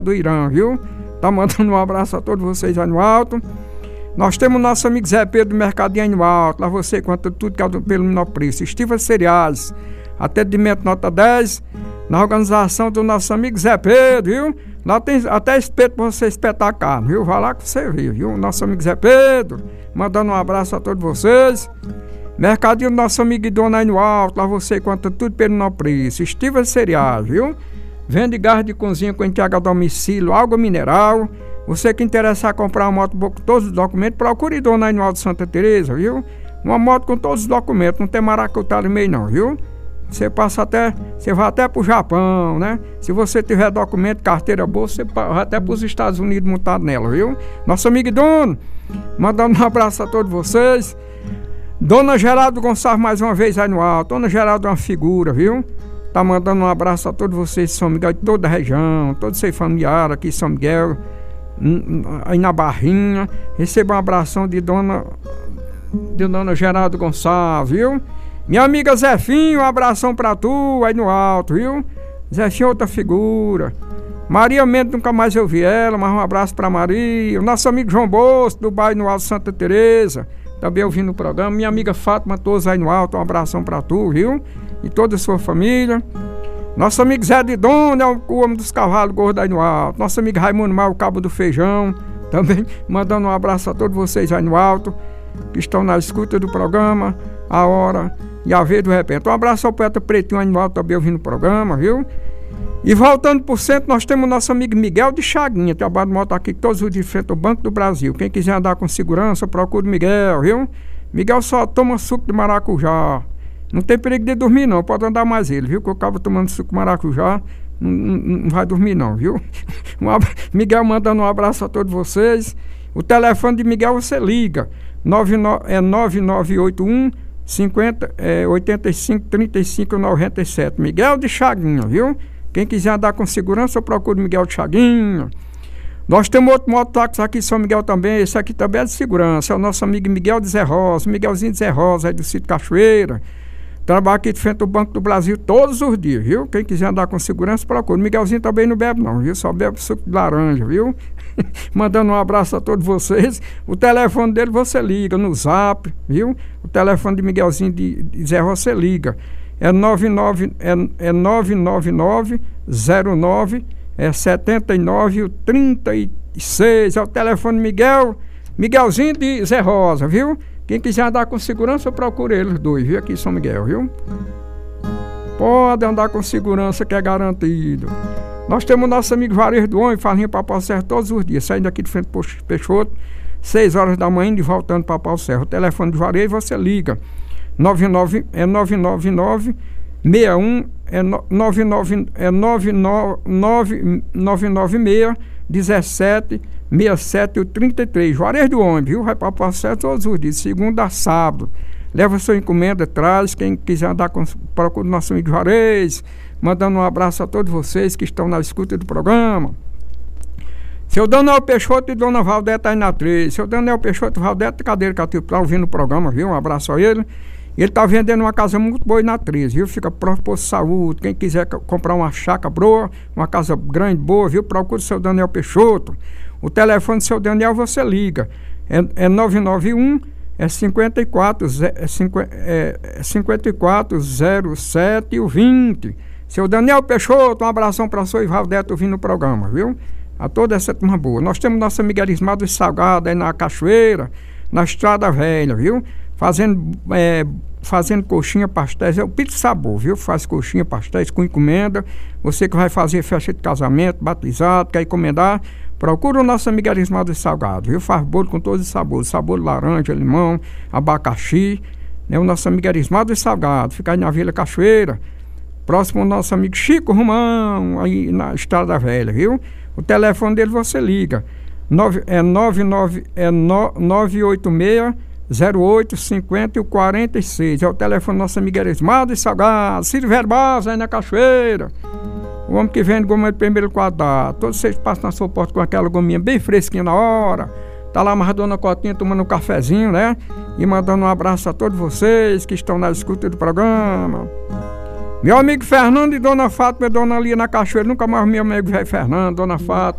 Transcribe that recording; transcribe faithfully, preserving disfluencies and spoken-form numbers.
do Irã, viu? Tá mandando um abraço a todos vocês aí no alto. Nós temos nosso amigo Zé Pedro do Mercadinho aí no alto. Lá você conta tudo que é pelo menor preço. Estiva Cereais, atendimento nota dez, na organização do nosso amigo Zé Pedro, viu? Lá tem até espeto pra você espetar a carne, viu? Vai lá que você vê, viu? Nosso amigo Zé Pedro, mandando um abraço a todos vocês. Mercadinho do nosso amigo Dona aí no alto. Lá você conta tudo pelo menor preço. Estiva Cereais, viu? Vende gás de cozinha com entrega a domicílio, água mineral. Você que interessar comprar uma moto com todos os documentos, procure Dona aí no alto Santa Teresa, viu? Uma moto com todos os documentos, não tem maracutá no meio não, viu? Você passa até, você vai até pro Japão, né? Se você tiver documento, carteira boa, você vai até pros Estados Unidos montado nela, viu? Nosso amigo Dono, mandando um abraço a todos vocês. Dona Geraldo Gonçalves mais uma vez aí no alto. Dona Geraldo é uma figura, viu? Tá mandando um abraço a todos vocês de São Miguel, de toda a região, todos seus familiares aqui em São Miguel, aí na Barrinha. Receba um abração de Dona, de Dona Geraldo Gonçalves, viu? Minha amiga Zefinho, um abração pra tu aí no alto, viu? Zefinho é outra figura. Maria Mendes, nunca mais eu vi ela, mas um abraço pra Maria. O nosso amigo João Bosco, do bairro no alto Santa Teresa, também ouvindo o programa. Minha amiga Fátima Tosa aí no alto, um abração pra tu, viu? E toda a sua família. Nosso amigo Zé de Dona, o homem dos cavalos gordos aí no alto. Nosso amigo Raimundo Mal, o cabo do feijão, também mandando um abraço a todos vocês aí no alto, que estão na escuta do programa, a hora e a vez do repente. Um abraço ao poeta Pretinho aí no alto, também ouvindo o programa, viu? E voltando por centro, nós temos nosso amigo Miguel de Chaguinha, trabalha de moto aqui todos os dias de frente ao Banco do Brasil. Quem quiser andar com segurança, procure o Miguel, viu? Miguel só toma suco de maracujá. Não tem perigo de dormir não, pode andar mais ele, viu? Que eu acabo tomando suco de maracujá, não, não, não vai dormir não, viu? Um abra... Miguel mandando um abraço a todos vocês. O telefone de Miguel você liga, nove nove oito um, cinquenta, é, oitenta e cinco, trinta e cinco, noventa e sete. Miguel de Chaguinha, viu? Quem quiser andar com segurança, procure Miguel de Chaguinha. Nós temos outro mototáxi aqui em São Miguel também, esse aqui também é de segurança, é o nosso amigo Miguel de Zé Rosa, Miguelzinho de Zé Rosa, aí do Sítio Cachoeira. Trabalha aqui de frente ao Banco do Brasil todos os dias, viu? Quem quiser andar com segurança, procura. Miguelzinho também não bebe não, viu? Só bebe suco de laranja, viu? Mandando um abraço a todos vocês. O telefone dele você liga no Zap, viu? O telefone de Miguelzinho de, de Zé Rosa você liga. É nove nove nove zero nove é setenta e nove trinta e seis. É o telefone Miguel, Miguelzinho de Zé Rosa, viu? Quem quiser andar com segurança, procure eles dois, viu? Aqui em São Miguel, viu? Pode andar com segurança que é garantido. Nós temos nosso amigo Varejo do Homem, farinha para Pau Serra todos os dias, saindo aqui de frente do Peixoto, seis horas da manhã e voltando para Pau Serra. O telefone de Varejo você liga, nove nove é nove nove nove seis um é nove nove é nove nove nove nove seis dezessete sessenta e sete trinta e três. Varejo do Homem, viu? Vai para Pau Serra todos os dias, segunda a sábado. Leva sua encomenda, traz. Quem quiser andar com, procura o nosso amigo Juarez. Mandando um abraço a todos vocês que estão na escuta do programa. Seu Daniel Peixoto e Dona Valdete aí na três. Seu Daniel Peixoto e Valdete, cadeira que está ouvindo o programa, viu? Um abraço a ele. Ele está vendendo uma casa muito boa na três, viu? Fica próximo posto de saúde. Quem quiser comprar uma chácara boa, uma casa grande, boa, viu? Procure o seu Daniel Peixoto. O telefone do seu Daniel você liga. É, é nove nove um, é cinquenta e quatro, é cinquenta e quatro zero sete vinte. Seu Daniel Peixoto, um abração para sua e Valdete ouvindo o programa, viu? A toda essa turma boa. Nós temos nossa amiga Elismar Salgado aí na Cachoeira, na Estrada Velha, viu? Fazendo, é, fazendo coxinha, pastéis, é o Pito Sabor, viu? Faz coxinha, pastéis com encomenda. Você que vai fazer festa de casamento, batizado, quer encomendar, procura o nosso amigo Elismar Salgado, viu? Faz bolo com todos os sabores, sabor de laranja, limão, abacaxi, né? O nosso amigo Elismar Salgado, fica aí na Vila Cachoeira, próximo ao nosso amigo Chico Romão, aí na Estrada Velha, viu? O telefone dele você liga, nove, é nove nove oito seis zero oito cinquenta e quarenta e seis. É o telefone do nosso amigo Elismar Salgado, Ciro Verbosa aí na Cachoeira. O homem que vende goma de primeiro quadrado. Todos vocês passam na sua porta com aquela gominha bem fresquinha na hora. Tá lá a Dona Cotinha tomando um cafezinho, né? E mandando um abraço a todos vocês que estão na escuta do programa. Meu amigo Fernando e Dona Fátima, Dona Lia na Cachoeira, nunca mais meu amigo velho Fernando, Dona Fátima.